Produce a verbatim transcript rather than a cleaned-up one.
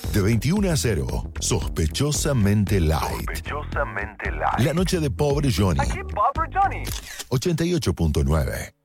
De veintiuna a cero, Sospechosamente Light. Sospechosamente light. La noche de Pobre Johnny. Aquí Bob Johnny. ochenta y ocho punto nueve.